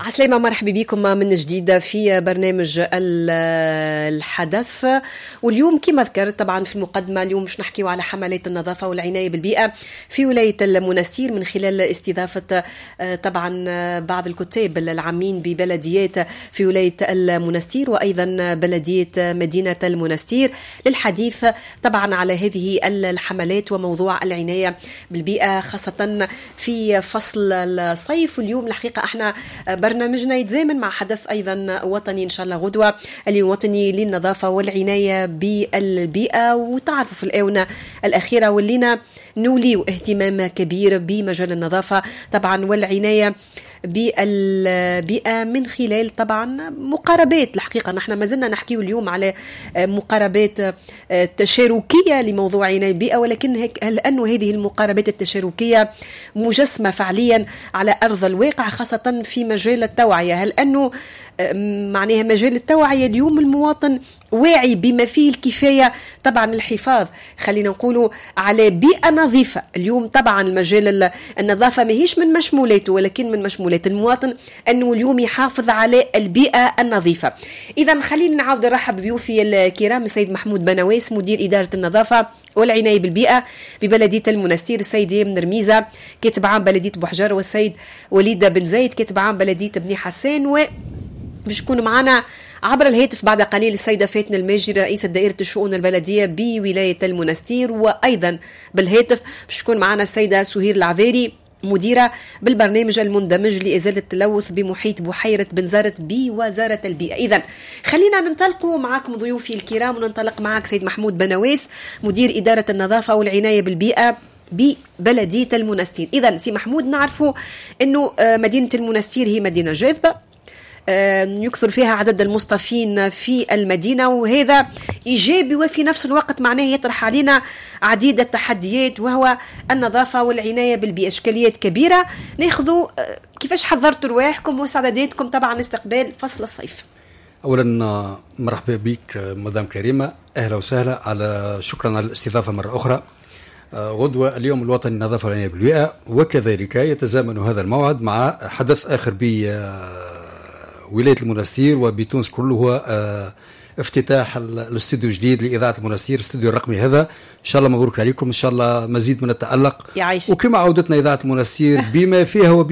عسلامة، مرحبا بكم من جديد في برنامج الحدث. واليوم كما ذكرت طبعا في المقدمة، اليوم مش نحكيو على حملات النظافة والعناية بالبيئة في ولاية المنستير من خلال استضافة طبعا بعض الكتاب العامين ببلديات في ولاية المنستير وأيضا بلدية مدينة المنستير للحديث طبعا على هذه الحملات وموضوع العناية بالبيئة خاصة في فصل الصيف. واليوم الحقيقة احنا برنامجنا يتزامن مع حدث أيضا وطني إن شاء الله غدوة، اليوم وطني للنظافة والعناية بالبيئة. وتعرفوا في الآونة الأخيرة ولينا نولي اهتمام كبير بمجال النظافة طبعا والعناية بالبيئة من خلال طبعا مقاربات. الحقيقة نحن ما زلنا نحكي اليوم على مقاربات تشاركية لموضوع عناية البيئة، ولكن لأنه هذه المقاربات التشاركية مجسمة فعليا على أرض الواقع خاصة في مجال التوعية. هل أنه معناها مجال التوعية اليوم المواطن واعي بما فيه الكفاية طبعا الحفاظ، خلينا نقولوا على بيئة نظيفة. اليوم طبعا المجال النظافة ما هيش من مشمولاته، ولكن من مشمولات المواطن أنه اليوم يحافظ على البيئة النظيفة. إذا خلينا نعاود نرحب بضيوفي الكرام، السيد محمود بنواس مدير إدارة النظافة والعناية بالبيئة ببلدية المنستير، السيد يمن رميزة كاتب عام بلدية بوحجار، والسيد وليد بن زايد كاتب عام بلدية بني حسان. باش يكون معنا عبر الهاتف بعد قليل السيدة فاتنة الماجري رئيسة دائرة الشؤون البلدية بولاية المنستير، وأيضا بالهاتف باش تكون معنا السيدة سهير العذاري مديرة بالبرنامج المندمج لإزالة التلوث بمحيط بحيرة بنزرت بوزارة البيئة. إذن خلينا ننطلقوا معكم ضيوفي الكرام، وننطلق معك سيد محمود بنواس مدير إدارة النظافة والعناية بالبيئة ببلدية المنستير. إذن سي محمود، نعرفوا أنه مدينة المنستير هي مدينة جاذبة يكثر فيها عدد المصطفين في المدينة، وهذا إيجابي وفي نفس الوقت معناه يطرح علينا عديد التحديات وهو النظافة والعناية بالبيئة، إشكاليات كبيرة. ناخذوا كيفاش حضرتوا رواحكم واستعداداتكم طبعا لاستقبال فصل الصيف؟ أولا مرحبا بك مدام كريمة، أهلا وسهلا، شكرا على الاستضافة مرة أخرى. غدوة اليوم الوطني للنظافة والعناية بالبيئة، وكذلك يتزامن هذا الموعد مع حدث آخر ولاية المنستير وبتونس كله، هو افتتاح الاستوديو الجديد لإذاعة المنستير، الاستوديو الرقمي هذا. إن شاء الله مبروك عليكم، إن شاء الله مزيد من التألق، يعيش. وكما عودتنا إذاعة المنستير بما فيها